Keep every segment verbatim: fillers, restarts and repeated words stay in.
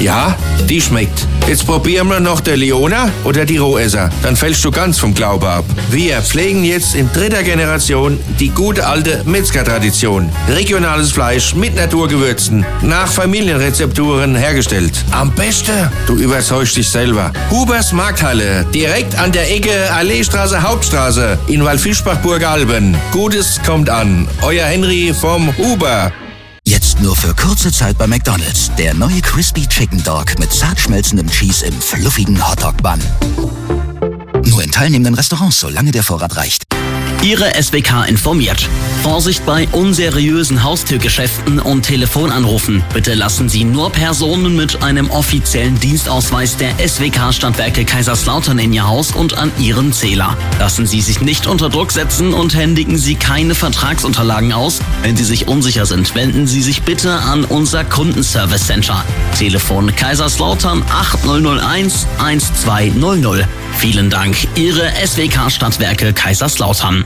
Ja, die schmeckt. Jetzt probieren wir noch der Leona oder die Rohesser. Dann fällst du ganz vom Glaube ab. Wir pflegen jetzt in dritter Generation die gute alte Metzger-Tradition. Regionales Fleisch mit Naturgewürzen, nach Familienrezepturen hergestellt. Am besten, du überzeugst dich selber. Hubers Markthalle, direkt an der Ecke Alleestraße, Hauptstraße in Waldfischbach-Burgalben. Gutes kommt an. Euer Henry vom Huber. Jetzt nur für kurze Zeit bei McDonald's. Der neue Crispy Chicken Dog mit zart schmelzendem Cheese im fluffigen Hotdog-Bun. Nur in teilnehmenden Restaurants, solange der Vorrat reicht. Ihre S W K informiert. Vorsicht bei unseriösen Haustürgeschäften und Telefonanrufen. Bitte lassen Sie nur Personen mit einem offiziellen Dienstausweis der S W K Stadtwerke Kaiserslautern in Ihr Haus und an Ihren Zähler. Lassen Sie sich nicht unter Druck setzen und händigen Sie keine Vertragsunterlagen aus. Wenn Sie sich unsicher sind, wenden Sie sich bitte an unser Kundenservice Center. Telefon Kaiserslautern acht null null eins eins zwei null null. Vielen Dank, Ihre S W K Stadtwerke Kaiserslautern.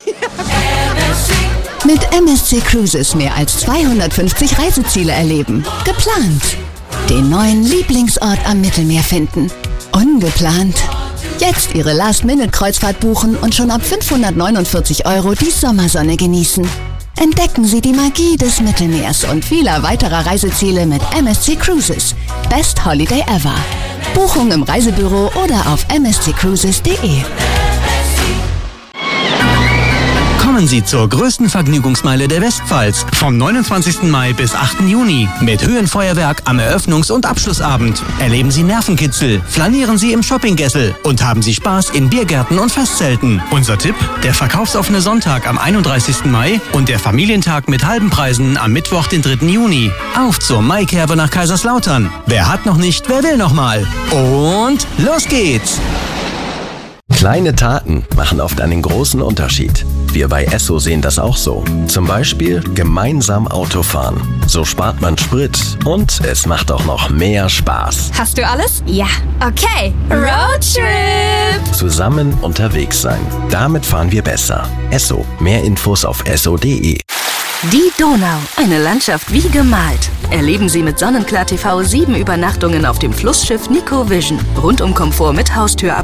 Mit M S C Cruises mehr als zweihundertfünfzig Reiseziele erleben. Geplant. Den neuen Lieblingsort am Mittelmeer finden. Ungeplant. Jetzt Ihre Last-Minute-Kreuzfahrt buchen und schon ab fünfhundertneunundvierzig Euro die Sommersonne genießen. Entdecken Sie die Magie des Mittelmeers und vieler weiterer Reiseziele mit M S C Cruises. Best Holiday ever. Buchung im Reisebüro oder auf m s c cruises punkt d e. Kommen Sie zur größten Vergnügungsmeile der Westpfalz vom neunundzwanzigsten Mai bis achten Juni mit Höhenfeuerwerk am Eröffnungs- und Abschlussabend. Erleben Sie Nervenkitzel, flanieren Sie im Shoppinggessel und haben Sie Spaß in Biergärten und Festzelten. Unser Tipp: der verkaufsoffene Sonntag am einunddreißigsten Mai und der Familientag mit halben Preisen am Mittwoch, den dritten Juni. Auf zur Maikerbe nach Kaiserslautern. Wer hat noch nicht, wer will noch mal? Und los geht's! Kleine Taten machen oft einen großen Unterschied. Wir bei Esso sehen das auch so. Zum Beispiel gemeinsam Auto fahren. So spart man Sprit und es macht auch noch mehr Spaß. Hast du alles? Ja. Okay. Roadtrip! Zusammen unterwegs sein. Damit fahren wir besser. Esso. Mehr Infos auf esso punkt d e. Die Donau, eine Landschaft wie gemalt. Erleben Sie mit Sonnenklar T V sieben Übernachtungen auf dem Flussschiff Nico Vision. Rundum Komfort mit Haustür